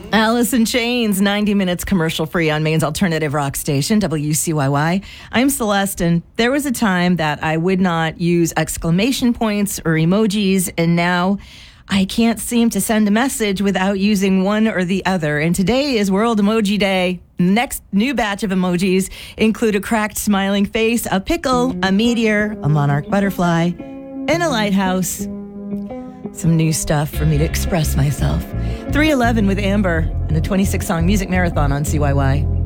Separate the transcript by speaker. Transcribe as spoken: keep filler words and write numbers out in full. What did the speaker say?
Speaker 1: Alice in Chains, ninety minutes commercial free on Maine's alternative rock station, W C Y Y. I'm Celeste, and there was a time that I would not use exclamation points or emojis, and now I can't seem to send a message without using one or the other. And today is World Emoji Day. Next new batch of emojis include a cracked smiling face, a pickle, a meteor, a monarch butterfly, and a lighthouse. Some new stuff for me to express myself. three eleven with Amber and a twenty-six song music marathon on C Y Y.